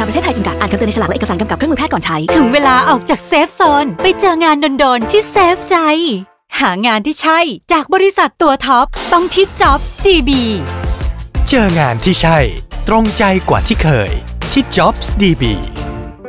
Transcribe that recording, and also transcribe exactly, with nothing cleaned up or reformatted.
ชาประเทศไทยจำกัดอ่านคำเตือนในฉลากและเอกสารกำกับเครื่องมือแพทย์ก่อนใช้ถึงเวลาออกจากเซฟโซนไปเจองานโดนๆที่เซฟใจหางานที่ใช่จากบริษัทตัวท็อปต้องที่ Jobs ดี บีเจองานที่ใช่ตรงใจกว่าที่เคยที่ Jobs ดี บี